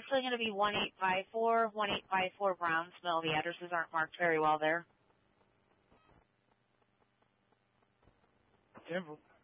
actually going to be 1854 Browns Mill. The addresses aren't marked very well there. Denver.